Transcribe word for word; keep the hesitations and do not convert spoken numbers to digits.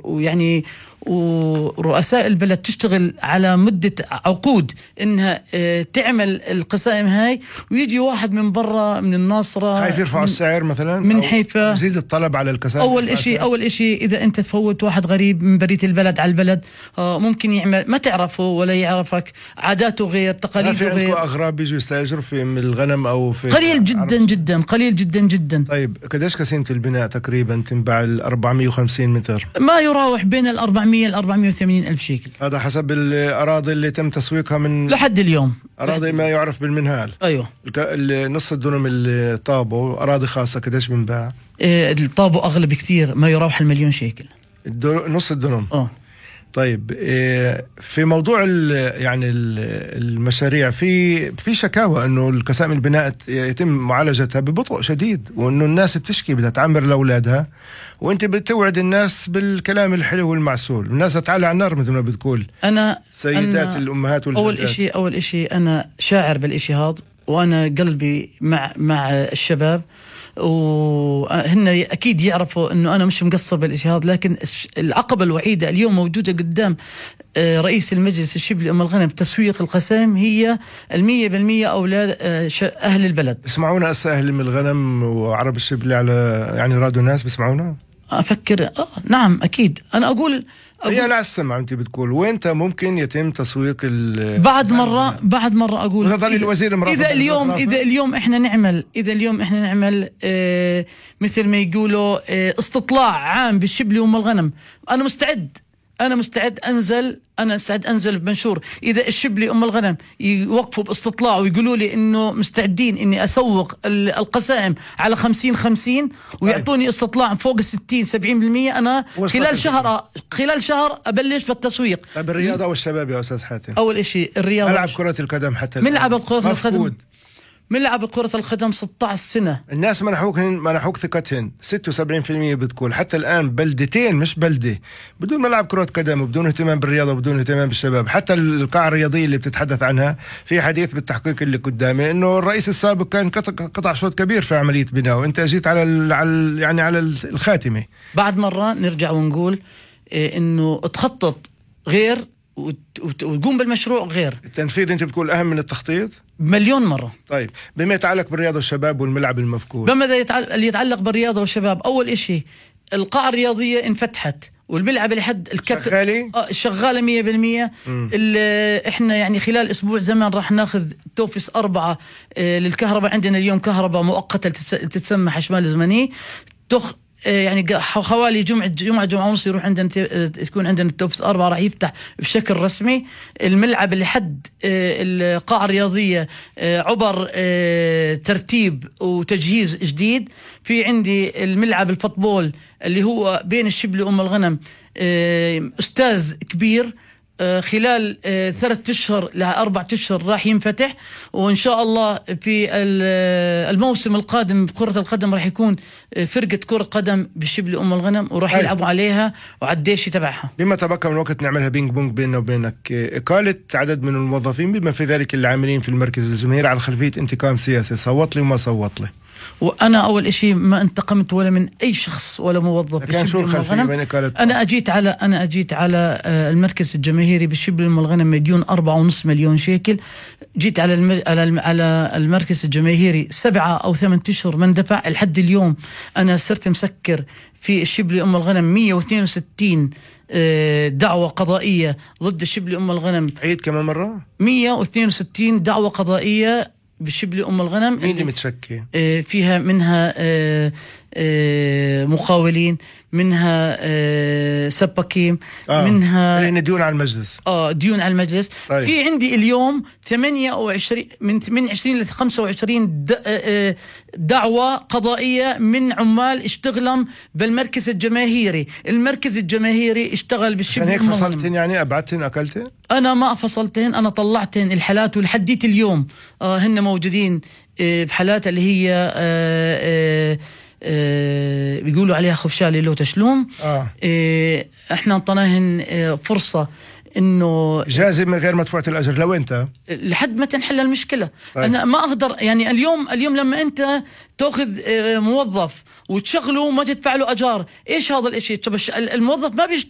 ويعني ورؤساء البلد تشتغل على مدة عقود إنها تعمل القسائم هاي، ويجي واحد من برا من الناصرة خايف يرفع السعر مثلا من حيفا يزيد الطلب على القسائم. أول إشي أول إشي إذا أنت تفوت واحد غريب من برية البلد على البلد ممكن يعمل ما تعرفه ولا يعرفك، عاداته غير، تقاليده غير. في أغراب بيجوا يستأجروا في من الغنم أو في قليل جدا عرب. جدا قليل جدا جدا. طيب قديش قسيمة البناء تقريبا تنباع ال أربعمية وخمسين متر؟ ما يراوح بين ال أربعمية ل أربعمية وثمانين ألف شيكل، هذا حسب الأراضي اللي تم تسويقها من لحد اليوم. أراضي ما يعرف بالمنهال. أيوه. نص الدنم اللي طابوا أراضي خاصة قديش بنباع؟ إيه الطابو أغلى كثير، ما يراوح المليون شيكل. نص الدنم. اه طيب في موضوع يعني المشاريع في في شكاوى انه القسائم البناء يتم معالجتها ببطء شديد، وانه الناس بتشكي بدها تعمر لاولادها، وانت بتوعد الناس بالكلام الحلو والمعسول، الناس تعالى على النار مثل ما بتقول. انا سيدات أنا الامهات والجدات. اول إشي اول إشي انا شاعر بالإشي هذا، وانا قلبي مع مع الشباب، وهن أكيد يعرفوا أنه أنا مش مقصر بالإشي هذا، لكن العقبة الوحيدة اليوم موجودة قدام رئيس المجلس الشبلي أم الغنم في تسويق القسائم هي المية بالمية أولاد أهل البلد. بسمعونا أسا أهل الغنم وعرب الشبلي على يعني راديو ناس بسمعونا؟ أفكر آه نعم أكيد. أنا أقول هي لا السمع أنت بتقول وأنت ممكن يتم تسويق ال بعد مرة بعد مرة أقول إذا, الوزير إذا اليوم إذا اليوم إحنا نعمل إذا اليوم إحنا نعمل آه مثل ما يقولوا آه استطلاع عام بالشبلي وأم الغنم، أنا مستعد أنا مستعد أنزل أنا مستعد أنزل بمنشور. إذا الشبلي أم الغنم يوقفوا باستطلاع ويقولوا لي إنه مستعدين إني أسوق القسائم على خمسين خمسين ويعطوني استطلاع فوق الستين سبعين بالمية، أنا خلال شهر خلال شهر أبلش في التسويق. طيب الرياضة والشباب يا أستاذ حاتم، أول إشي الرياضة. ملعب كرة القدم حتى ملعب كرة القدم ملعب كرة القدم ستة عشر سنة، الناس منحوك منحوك ثقتهن ستة وسبعين بالمية بتقول حتى الآن بلدتين مش بلدة بدون ملعب كرة قدم وبدون اهتمام بالرياضة وبدون اهتمام بالشباب. حتى القاعة الرياضية اللي بتتحدث عنها في حديث بالتحقيق اللي قدامي إنه الرئيس السابق كان قطع شوط كبير في عملية بناء، وأنت أجيت على ال على ال يعني على الخاتمة. بعد مرة نرجع ونقول إيه إنه تخطط غير وتقوم بالمشروع غير. التنفيذ أنت بتقول أهم من التخطيط مليون مرة. طيب بما يتعلق بالرياضة والشباب والملعب المفقود، بما اللي يتعلق بالرياضة والشباب، أول إشي القاعة الرياضية انفتحت والملعب لحد الكت شغالة آه شغالة مية بالمية. إحنا يعني خلال أسبوع زمان راح ناخذ توفيس أربعة آه للكهرباء. عندنا اليوم كهرباء مؤقتة تتسمى حشمال زمني تخ يعني حوالي جمعة جمعة جمعة ونص يروح عندنا تكون عندنا التوفيس أربعة راح يفتح بشكل رسمي. الملعب اللي حد القاعة الرياضية عبر ترتيب وتجهيز جديد. في عندي الملعب الفوتبول اللي هو بين الشبلي وأم الغنم أستاذ كبير خلال ثلاثة أشهر لأربعة أشهر راح ينفتح، وإن شاء الله في الموسم القادم بكرة القدم راح يكون فرقة كرة قدم بالشبلي أم الغنم وراح يلعبوا عليها وعلى الديشي تبعها. بما تبقى من وقت نعملها بينج بونج بيننا وبينك، إقالة عدد من الموظفين بما في ذلك العاملين في المركز الجماهيري على خلفية انتقام سياسي، صوت لي وما صوت لي. وأنا أول إشي ما انتقمت ولا من أي شخص ولا موظف كان شو الخلفية بين إقالة؟ أنا أجيت على أنا أجيت على المركز الجماهيري بالشبلي أم الغنم مديون أربعة ونص مليون شيكل. جيت على المر... على على المركز الجماهيري سبعة أو ثمان أشهر من دفع. لحد اليوم أنا صرت مسكر في الشبلي أم الغنم مية واثنين وستين دعوة قضائية ضد الشبلي أم الغنم. عيد كمان مرة مية واثنين وستين دعوة قضائية بالشبلي أم الغنم. مين اللي متشكي فيها؟ منها مقاولين، منها سباكين، آه. منها يعني ديون على المجلس. اه ديون على المجلس. طيب. في عندي اليوم ثمانية وعشرين من من عشرين ل خمسة وعشرين دعوة قضائية من عمال اشتغلوا بالمركز الجماهيري. المركز الجماهيري اشتغل بالشبلي. هيك فصلتين يعني أبعدتين أكلتين؟ أنا ما فصلتين، أنا طلعتين الحالات ولحديت اليوم آه هن موجودين آه بحالات اللي هي آه آه آه بيقولوا عليها خفشالي لو تشلوم. آه. آه احنا انطناهن آه فرصة انه جازم من غير مدفوعة الاجر لو انت لحد ما تنحل المشكله. طيب. انا ما اقدر يعني اليوم اليوم لما انت تاخذ موظف وتشغله وما تدفع له اجار، ايش هذا الاشي؟ الموظف ما بيشتغل